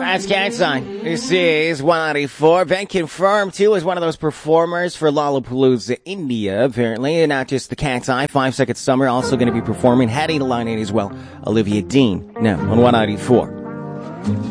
That's Cat's Eye. This is 194. Been confirmed, too, as one of those performers for Lollapalooza, India, apparently. And not just the Cat's Eye. 5 Second Summer also going to be performing. Heading to Line 8 as well. Olivia Dean. Now, on 194.